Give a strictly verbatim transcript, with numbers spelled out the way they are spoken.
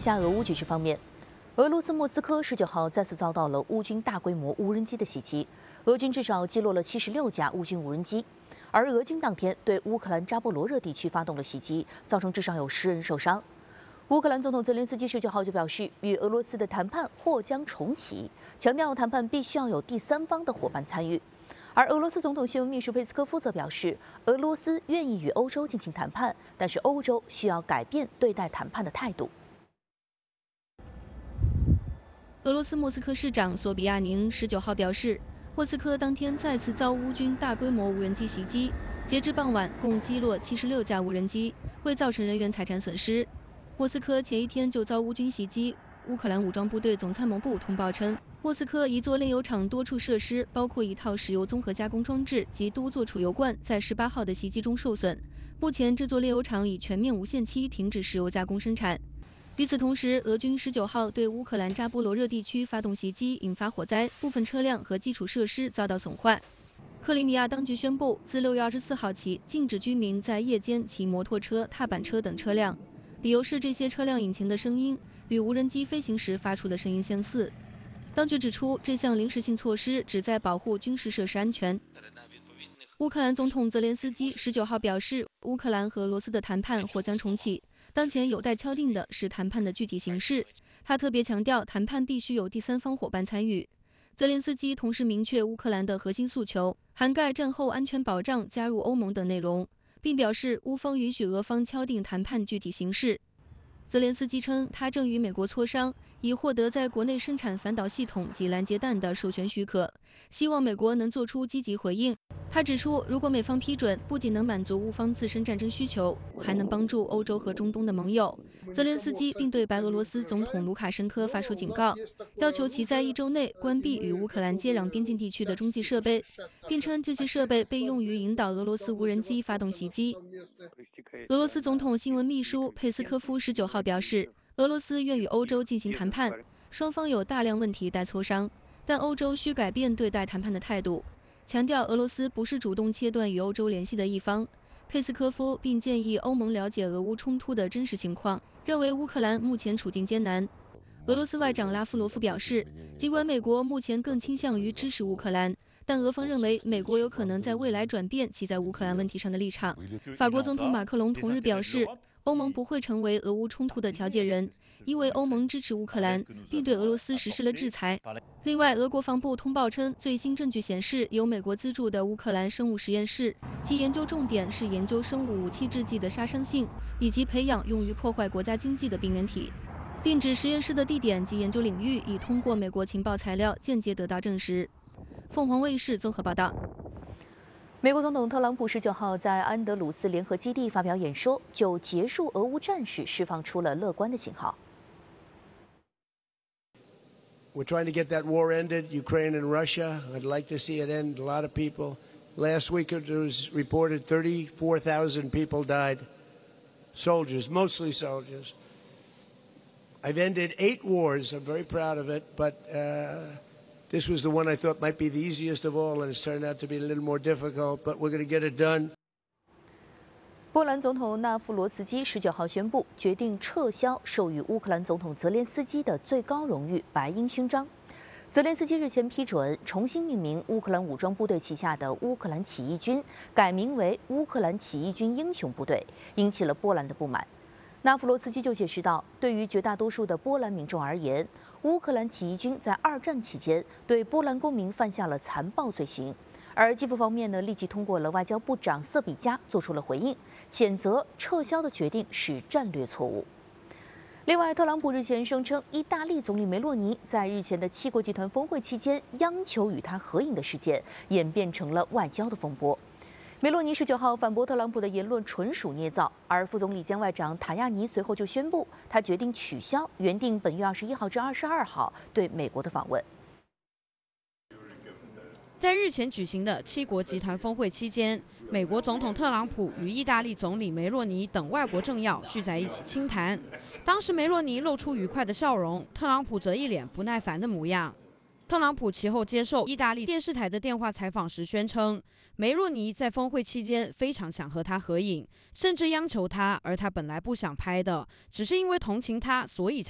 下俄乌局势方面，俄罗斯莫斯科十九号再次遭到了乌军大规模无人机的袭击，俄军至少击落了七十六架乌军无人机。而俄军当天对乌克兰扎波罗热地区发动了袭击，造成至少有十人受伤。乌克兰总统泽连斯基十九号就表示，与俄罗斯的谈判或将重启，强调谈判必须要有第三方的伙伴参与。而俄罗斯总统新闻秘书佩斯科夫则表示，俄罗斯愿意与欧洲进行谈判，但是欧洲需要改变对待谈判的态度。 俄罗斯莫斯科市长索比亚宁十九号表示，莫斯科当天再次遭乌军大规模无人机袭击，截至傍晚共击落七十六架无人机，未造成人员财产损失。莫斯科前一天就遭乌军袭击，乌克兰武装部队总参谋部通报称，莫斯科一座炼油厂多处设施，包括一套石油综合加工装置及多座储油罐，在十八号的袭击中受损。目前，这座炼油厂已全面无限期停止石油加工生产。与此同时，俄军十九号对乌克兰扎波罗热地区发动袭击，引发火灾，部分车辆和基础设施遭到损坏。克里米亚当局宣布，自六月二十四号起，禁止居民在夜间骑摩托车、踏板车等车辆，理由是这些车辆引擎的声音与无人机飞行时发出的声音相似。当局指出，这项临时性措施旨在保护军事设施安全。乌克兰总统泽连斯基十九号表示，乌克兰和俄罗斯的谈判或将重启。当前有待敲定的是谈判的具体形式。他特别强调，谈判必须有第三方伙伴参与。泽连斯基同时明确乌克兰的核心诉求，涵盖战后安全保障、加入欧盟等内容，并表示乌方允许俄方敲定谈判具体形式。泽连斯基称，他正与美国磋商，以获得在国内生产反导系统及拦截弹的授权许可，希望美国能做出积极回应。他指出，如果美方批准，不仅能满足乌方自身战争需求，还能帮助欧洲和中东的盟友。泽连斯基并对白俄罗斯总统卢卡申科发出警告，要求其在一周内关闭与乌克兰接壤边境地区的中继设备，并称这些设备被用于引导俄罗斯无人机发动袭击。俄罗斯总统新闻秘书佩斯科夫十九号表示，俄罗斯愿与欧洲进行谈判，双方有大量问题待磋商，但欧洲需改变对待谈判的态度。强调俄罗斯不是主动切断与欧洲联系的一方。佩斯科夫并建议欧盟了解俄乌冲突的真实情况，认为乌克兰目前处境艰难。俄罗斯外长拉夫罗夫表示，尽管美国目前更倾向于支持乌克兰，但俄方认为美国有可能在未来转变其在乌克兰问题上的立场。法国总统马克龙同日表示，欧盟不会成为俄乌冲突的调解人，因为欧盟支持乌克兰，并对俄罗斯实施了制裁。另外，俄国防部通报称，最新证据显示，由美国资助的乌克兰生物实验室，其研究重点是研究生物武器制剂的杀伤性，以及培养用于破坏国家经济的病原体，并指实验室的地点及研究领域已通过美国情报材料间接得到证实。凤凰卫视综合报道。 美国总统特朗普十九号在安德鲁斯联合基地发表演说，就结束俄乌战事释放出了乐观的信号。 We're trying to get that war ended, Ukraine and Russia. I'd like to see it end. A lot of people. Last week it was reported thirty-four thousand people died. Soldiers, mostly soldiers. I've ended eight wars. I'm very proud of it, but uh, this was the one I thought might be the easiest of all, and it's turned out to be a little more difficult, but we're going to get it done. 波兰总统纳夫罗茨基十九号宣布，决定撤销授予乌克兰总统泽连斯基的最高荣誉白鹰勋章。泽连斯基日前批准重新命名乌克兰武装部队旗下的乌克兰起义军，改名为乌克兰起义军英雄部队，引起了波兰的不满。纳夫罗茨基就解释道，对于绝大多数的波兰民众而言，乌克兰起义军在二战期间对波兰公民犯下了残暴罪行。而基辅方面呢，立即通过了外交部长瑟比加做出了回应，谴责撤销的决定是战略错误。另外，特朗普日前声称，意大利总理梅洛尼在日前的七国集团峰会期间央求与他合影的事件，演变成了外交的风波。梅洛尼十九号反驳特朗普的言论纯属捏造，而副总理兼外长塔亚尼随后就宣布，他决定取消原定本月二十一号至二十二号对美国的访问。 在日前举行的七国集团峰会期间，美国总统特朗普与意大利总理梅洛尼等外国政要聚在一起倾谈。当时梅洛尼露出愉快的笑容，特朗普则一脸不耐烦的模样。特朗普其后接受意大利电视台的电话采访时宣称，梅洛尼在峰会期间非常想和他合影，甚至央求他，而他本来不想拍的，只是因为同情他，所以才